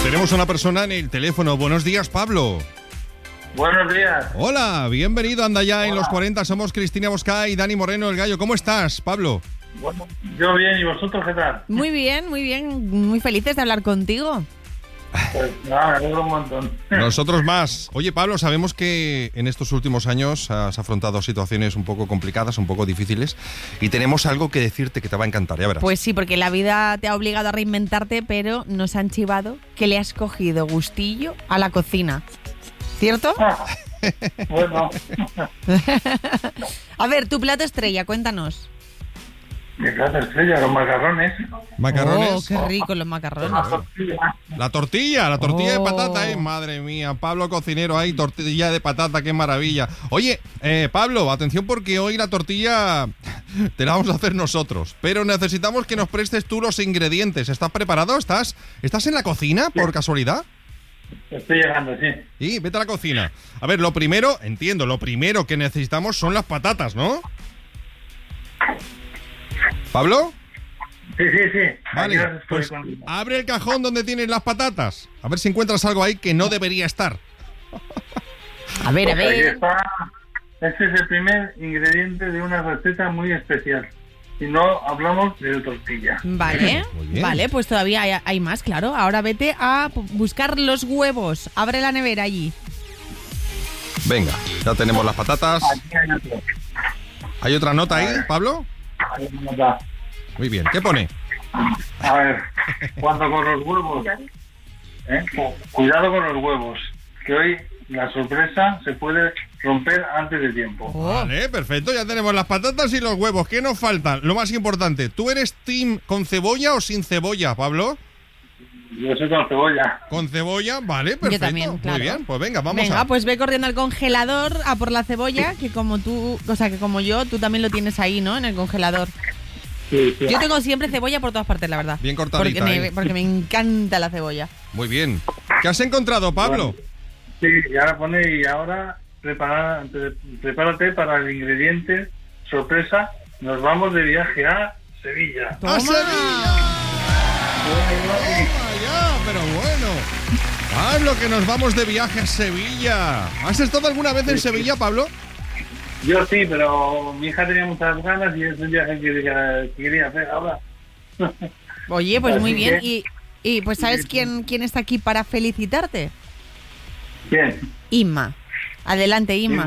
Tenemos a una persona en el teléfono. Buenos días, Pablo. Buenos días. Hola, bienvenido. Anda ya en los 40. Somos Cristina Bosca y Dani Moreno, el gallo. ¿Cómo estás, Pablo? Bueno, yo bien, ¿y vosotros qué tal? Muy bien, muy bien. Muy felices de hablar contigo. Pues nada, me alegro un montón. Nosotros más. Oye, Pablo, sabemos que en estos últimos años has afrontado situaciones un poco complicadas, un poco difíciles, y tenemos algo que decirte que te va a encantar, ya verás. Pues sí, porque la vida te ha obligado a reinventarte, pero nos han chivado que le has cogido gustillo a la cocina. ¿Cierto? Bueno, A ver, tu plato estrella, cuéntanos. mi plato estrella, los macarrones. Macarrones. Oh, qué rico los macarrones. La tortilla de patata, madre mía. Pablo cocinero ahí, tortilla de patata, qué maravilla. Oye, Pablo, atención porque hoy la tortilla te la vamos a hacer nosotros, pero necesitamos que nos prestes tú los ingredientes. ¿Estás preparado? ¿Estás en la cocina, por casualidad? Estoy llegando, sí. Sí, vete a la cocina. A ver, lo primero que necesitamos son las patatas, ¿no? ¿Pablo? Sí. Vale, Aquí pues estoy con- abre el cajón donde tienes las patatas. A ver si encuentras algo ahí que no debería estar. A ver, a Pues aquí ver. está. Este es el primer ingrediente de una receta muy especial. Y no hablamos de tortilla. Vale, Muy bien. vale, pues todavía hay más, claro. Ahora vete a buscar los huevos. Abre la nevera allí. Venga, ya tenemos las patatas. Aquí hay otro. ¿Hay otra nota ahí, Pablo? Ahí no está. Muy bien. ¿Qué pone? A ver, cuando con los huevos. Cuidado con los huevos. Que hoy la sorpresa se puede romper antes de tiempo. Oh. Vale, perfecto. Ya tenemos las patatas y los huevos. ¿Qué nos faltan? Lo más importante, ¿tú eres team con cebolla o sin cebolla, Pablo? Yo soy con cebolla. Con cebolla, vale, perfecto. también, claro. Muy bien, pues venga, vamos Venga, a... pues ve corriendo al congelador a por la cebolla, que como tú, o sea, que como yo, tú también lo tienes ahí, ¿no? En el congelador. Sí. Yo tengo siempre cebolla por todas partes, la verdad. Bien cortadita, Porque me encanta la cebolla. Muy bien. ¿Qué has encontrado, Pablo? Sí, y ahora prepárate para el ingrediente sorpresa. Nos vamos de viaje a Sevilla. ¡Toma! ¡A Sevilla! ¡Toma ya! Pero bueno. Pablo, que nos vamos de viaje a Sevilla. ¿Has estado alguna vez en Sevilla, Pablo? Yo sí, pero mi hija tenía muchas ganas y es un viaje que quería hacer ahora. Oye, pues muy Así bien. que- Y pues ¿sabes quién está aquí para felicitarte? Bien. Inma. Adelante, Inma.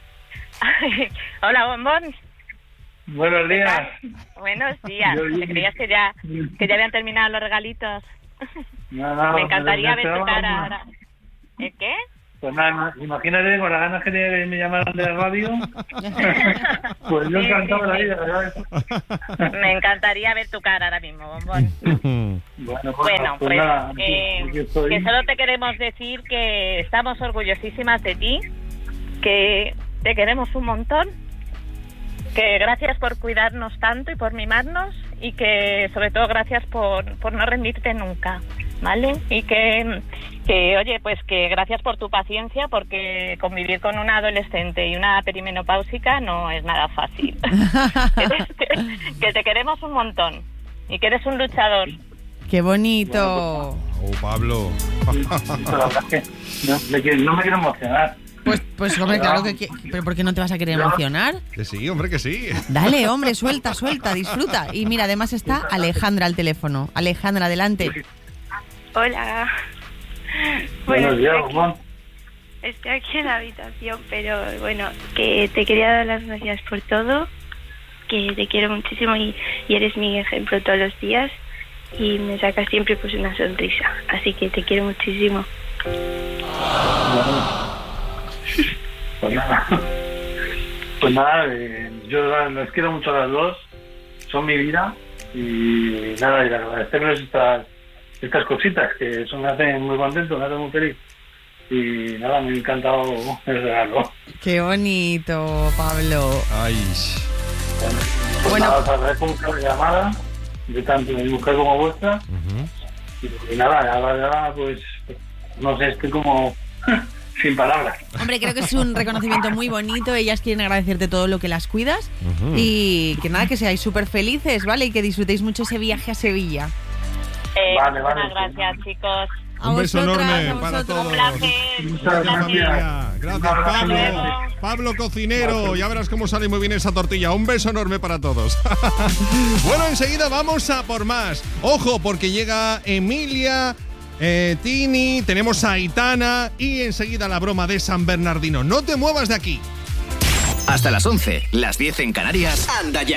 Hola, bombón. Buenos días. Buenos días. Yo- ¿Te creías que ya habían terminado los regalitos? No, Me encantaría pero ver tu no, cara no. ahora. ¿El qué? Pues nada, imagínate con las ganas que tenía que me llamaran de la radio. Pues yo Sí, encantado de la sí. vida, ¿verdad? Me encantaría ver tu cara ahora mismo, bombón. Bueno, pues nada, aquí estoy. que solo te queremos decir que estamos orgullosísimas de ti, que te queremos un montón, que gracias por cuidarnos tanto y por mimarnos, y que sobre todo gracias por no rendirte nunca, ¿vale? Y que oye, pues que gracias por tu paciencia, porque convivir con una adolescente y una perimenopáusica no es nada fácil. que te queremos un montón y que eres un luchador. ¡Qué bonito! Oh, Pablo. La verdad es que no me quiero emocionar. Pues hombre, claro que... ¿Pero por qué no te vas a querer emocionar? Que sí, hombre, que sí. Dale, hombre, suelta, disfruta. Y mira, además está Alejandra al teléfono. Alejandra, adelante. Hola. Buenos días, Juan. estoy aquí en la habitación, pero bueno, que te quería dar las gracias por todo, que te quiero muchísimo y eres mi ejemplo todos los días y me sacas siempre pues una sonrisa, así que te quiero muchísimo. Pues nada, yo las quiero mucho a las dos, son mi vida y nada, y agradecerles estas cositas que me hacen muy contento, me hacen muy feliz y nada, me ha encantado el regalo. ¡Qué bonito, Pablo! Ay. Pues Bueno. nada, os agradezco mucho la llamada de tanto de mi mujer como vuestra y nada, ahora pues no sé, estoy como sin palabras. Hombre, creo que es un reconocimiento muy bonito. Ellas quieren agradecerte todo lo que las cuidas. Y que nada, que seáis súper felices, ¿vale? Y que disfrutéis mucho ese viaje a Sevilla. Vale, Muchas pues, gracias, chicos. Un beso vosotras, enorme a para vosotros. todos. Un placer. Muchas Familia. Gracias, Pablo. luego. Pablo Cocinero. Ya verás cómo sale muy bien esa tortilla. Un beso enorme para todos. Bueno, enseguida vamos a por más. Ojo, porque llega Emilia, Tini, tenemos a Aitana y enseguida la broma de San Bernardino. No te muevas de aquí. Hasta las 11, las 10 en Canarias. Anda ya.